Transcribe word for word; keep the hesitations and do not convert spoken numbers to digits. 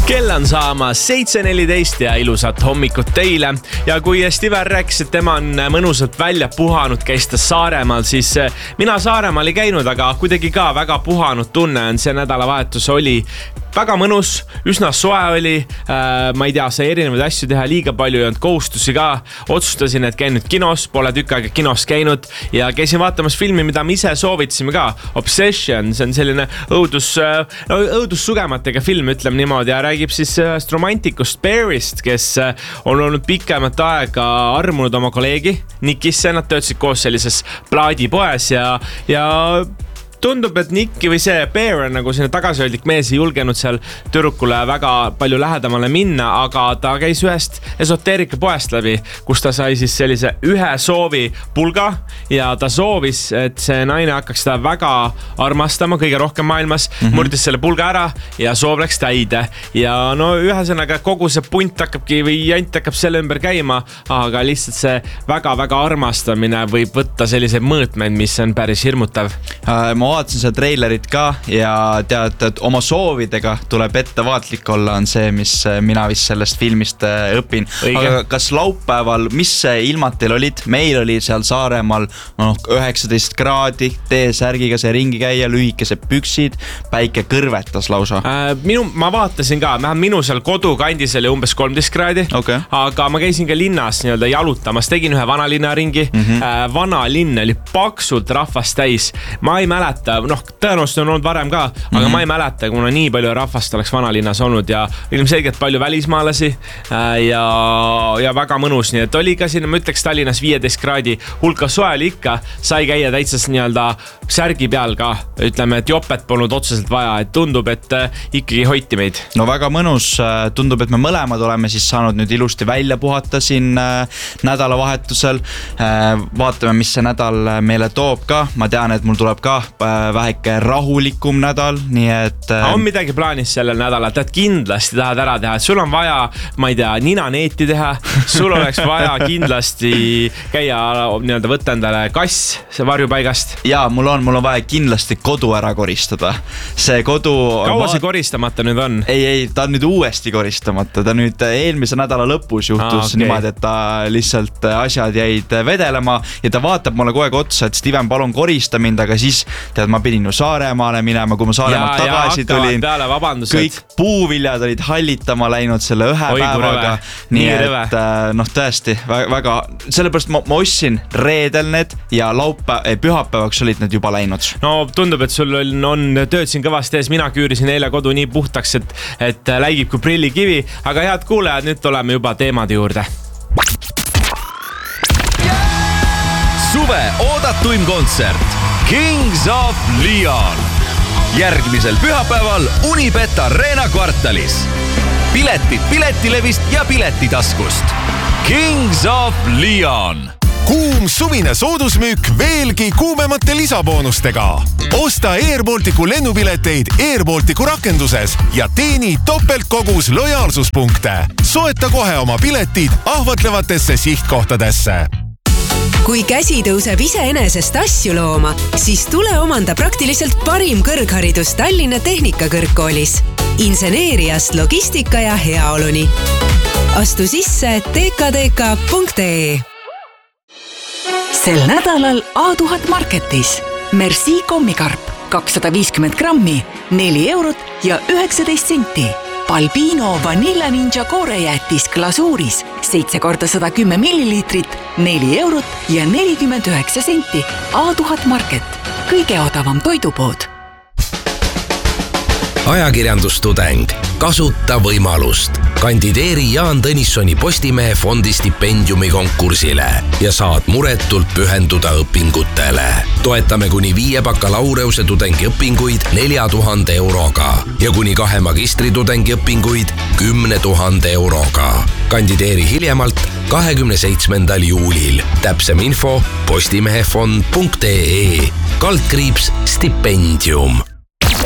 Kell on saamas seitse neliteist ja ilusat hommikut teile. Ja kui Steven rääkis, et tema on mõnusalt välja puhanud, käis ta Saaremaal, siis mina Saaremaal ei käinud, aga kuidagi ka väga puhanud tunne on. See nädalavahetus oli väga mõnus, üsna soe oli. Ma ei tea, sai erinevaid asju teha, liiga palju ei olnud kohustusi ka. Otsustasin, et käin nüüd kinos, pole tükk aega kinos käinud ja käisin vaatamas filmi, mida me ise soovitasime ka. Obsession, see on selline õudus, no, õudussugematega film, ütleme niimoodi, ja räägib siis romantikust Barryst, kes on olnud pikemat aega armunud oma kolleegi Nickisse. Nad töötasid koos sellises plaadipoes ja, ja tundub, et Nicki või see Bear on nagu selline tagasihoidlik mees, ei julgenud seal tüdrukule väga palju lähedamale minna, aga ta käis ühest esoteerika poest läbi, kus ta sai siis sellise ühe soovi pulga ja ta soovis, et see naine hakkaks ta väga armastama kõige rohkem maailmas, mm-hmm. murdis selle pulga ära ja soov läks täide. Ja no ühesõnaga kogu see punt hakkabki või jant hakkab selle ümber käima, aga lihtsalt see väga-väga armastamine võib võtta selliseid mõõtmeid, mis on päris hirmutav. Uh, ma vaatasin seda trailerit ka ja tead, et oma soovidega tuleb ettevaatlik olla, on see, mis mina vist sellest filmist õpin. Õige. Aga kas laupäeval, mis ilmad teil olid? Meil oli seal Saaremaal no, üheksateist kraadi, T-särgiga see ringi käia, lühikesed püksid, päike kõrvetas lausa. Äh, minu, ma vaatasin ka, minu seal kodukandis oli umbes kolmteist kraadi, okay. Aga ma käisin ka linnas nii-öelda jalutamas, tegin ühe vanalinna ringi. Mm-hmm. Äh, vana linn oli paksult rahvast täis. Ma ei mäleta, noh, tõenäoliselt on olnud varem ka, aga mm-hmm. ma ei mäleta, kuna nii palju rahvast oleks vanalinnas olnud ja ilmselgelt palju välismaalasi ja, ja väga mõnus, nii et oli ka siin, ma ütleks Tallinnas viieteist kraadi hulka soel ikka, sai käia täitsas nii-öelda särgi peal ka, ütleme, et jopet polnud otseselt vaja, et tundub, et ikkagi hoiti meid. No väga mõnus, tundub, et me mõlemad oleme siis saanud nüüd ilusti välja puhata siin nädalavahetusel, vaatame, mis see nädal meile toob ka, ma tean, et mul tuleb ka väheke rahulikum nädal, nii et... On midagi plaanis sellel nädalal, tead kindlasti tahad ära teha, et sul on vaja, ma ei tea, ninaneeti teha, sul oleks vaja kindlasti käia nii-öelda võtta endale kass see varjupaigast. Jaa, mul on, mul on vaja kindlasti kodu ära koristada. See kodu... Kaua see koristamata nüüd on? Ei, ei, ta on nüüd uuesti koristamata. Ta nüüd eelmise nädala lõpus juhtus ah, okay. niimoodi, et ta lihtsalt asjad jäid vedelema ja ta vaatab mulle kogu aeg otsa, et Steven, palun korista mind, aga siis tead, ma pidin ju Saaremaale minema, kui ma Saaremaalt ja, tagasi ja, tulin. Peale, kõik puuviljad olid hallitama läinud selle ühe Oi, päevaga. Nii, nii et rõve. noh, tõesti, väga, sellepärast ma, ma ostsin reedel need ja laupäev, ei, pühapäevaks olid need juba läinud. No tundub, et sul on, on tööd siin kõvasti ees, mina küürisin eile kodu nii puhtaks, et, et läigib kui prillikivi, aga head kuulejad, nüüd tuleme juba teemade juurde. Suve oodatuim kontsert Kings of Leon. Järgmisel pühapäeval Unibet Arena kvartalis. Piletid Piletilevist ja Piletitaskust. Kings of Leon. Kuum suvine soodusmüük veelgi kuumemate lisaboonustega. Osta Air Balticu lennupileteid Air Balticu rakenduses ja teeni topeltkogus lojaalsuspunkte. Soeta kohe oma piletid ahvatlevatesse sihtkohtadesse. Kui käsi tõuseb iseenesest asju looma, siis tule omanda praktiliselt parim kõrgharidus Tallinna Tehnikakõrgkoolis. Inseneeriast logistika ja heaoluni. Astu sisse t k d k punkt e. Sel nädalal A tuhat Marketis. Merci kommikarp kakssada viiskümmend grammi, neli eurot ja üheksateist senti. Balbino Vanilla Ninja koorejäätis glasuuris, seitse korda sada kümme milliliitrit, neli eurot ja nelikümmend üheksa senti. A tuhat Market, kõige odavam toidupood. Ajakirjandustudeng, kasuta võimalust. Kandideeri Jaan Tõnissoni Postimehe fondi stipendiumi konkursile ja saad muretult pühenduda õpingutele. Toetame kuni viie bakalaureuse tudengi õpinguid nelja tuhande euroga ja kuni kahe magistri tudengi õpinguid kümne tuhande euroga. Kandideeri hiljemalt kahekümne seitsmendal juulil. Täpsem info postimehefond punkt e, kaldkriips stipendium.